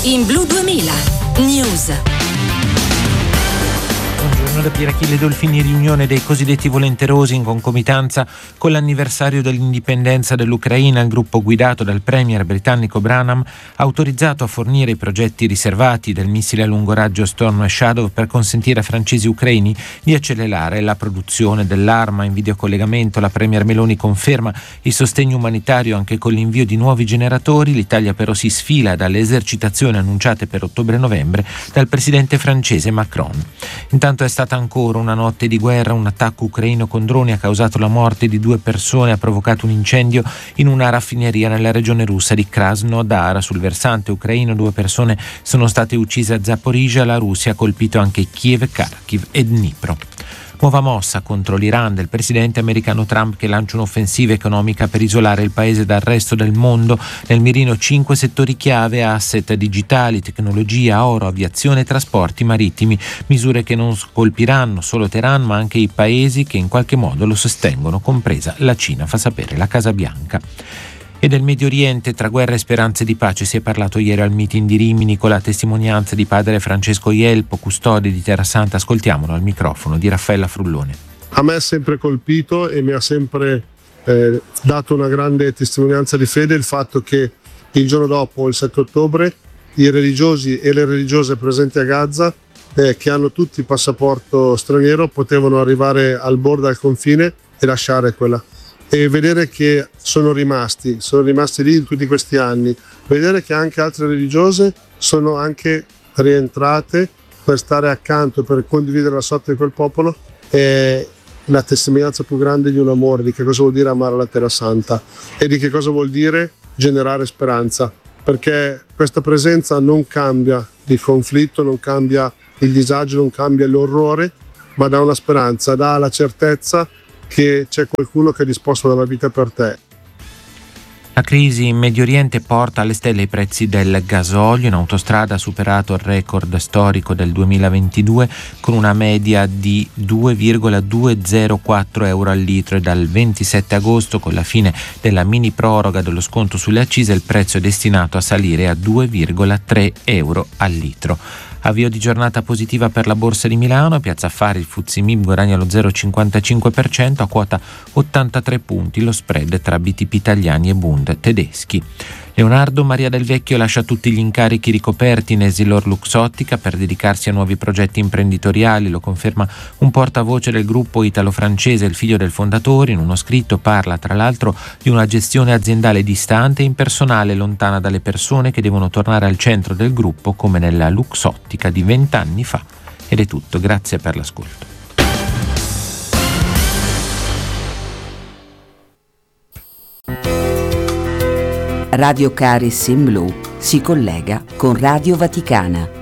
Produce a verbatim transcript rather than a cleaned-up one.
In Blu duemila News. Da Pierachille Dolfini, riunione dei cosiddetti volenterosi in concomitanza con l'anniversario dell'indipendenza dell'Ucraina. Il gruppo guidato dal premier britannico Branham ha autorizzato a fornire i progetti riservati del missile a lungo raggio Storm Shadow per consentire a francesi ucraini di accelerare la produzione dell'arma. In videocollegamento la premier Meloni conferma il sostegno umanitario anche con l'invio di nuovi generatori. L'Italia però si sfila dalle esercitazioni annunciate per ottobre-novembre dal presidente francese Macron. Intanto è stata ancora una notte di guerra. Un attacco ucraino con droni ha causato la morte di due persone e ha provocato un incendio in una raffineria nella regione russa di Krasnodar. Sul versante ucraino due persone sono state uccise a Zaporizhzhia. La Russia ha colpito anche Kiev, Kharkiv e Dnipro. Nuova mossa contro l'Iran del presidente americano Trump, che lancia un'offensiva economica per isolare il paese dal resto del mondo. Nel mirino cinque settori chiave: asset digitali, tecnologia, oro, aviazione e trasporti marittimi. Misure che non colpiranno solo Teheran ma anche i paesi che in qualche modo lo sostengono, compresa la Cina, fa sapere la Casa Bianca. E del Medio Oriente, tra guerra e speranze di pace, si è parlato ieri al meeting di Rimini con la testimonianza di padre Francesco Ielpo, custode di Terra Santa. Ascoltiamolo al microfono di Raffaella Frullone. A me ha sempre colpito e mi ha sempre eh, dato una grande testimonianza di fede il fatto che il giorno dopo, il sette ottobre, i religiosi e le religiose presenti a Gaza, eh, che hanno tutti il passaporto straniero, potevano arrivare al bordo, al confine e lasciare quella. E vedere che sono rimasti, sono rimasti lì in tutti questi anni, vedere che anche altre religiose sono anche rientrate per stare accanto, per condividere la sorte di quel popolo, è la testimonianza più grande di un amore, di che cosa vuol dire amare la Terra Santa e di che cosa vuol dire generare speranza, perché questa presenza non cambia il conflitto, non cambia il disagio, non cambia l'orrore, ma dà una speranza, dà la certezza che c'è qualcuno che è disposto a dare la vita per te. La crisi in Medio Oriente porta alle stelle i prezzi del gasolio. In autostrada ha superato il record storico del duemilaventidue con una media di due virgola duecentoquattro euro al litro, e dal ventisette agosto, con la fine della mini proroga dello sconto sulle accise, il prezzo è destinato a salire a due virgola tre euro al litro. Avvio di giornata positiva per la Borsa di Milano. Piazza Affari, il F T S E M I B guadagna lo zero virgola cinquantacinque per cento a quota ottantatré punti, lo spread tra B T P italiani e Bund tedeschi. Leonardo Maria Del Vecchio lascia tutti gli incarichi ricoperti in Essilor Luxottica per dedicarsi a nuovi progetti imprenditoriali. Lo conferma un portavoce del gruppo italo-francese. Il figlio del fondatore, in uno scritto, parla tra l'altro di una gestione aziendale distante e impersonale, lontana dalle persone, che devono tornare al centro del gruppo come nella Luxottica di vent'anni fa. Ed è tutto, grazie per l'ascolto. Radio Caris in Blu si collega con Radio Vaticana.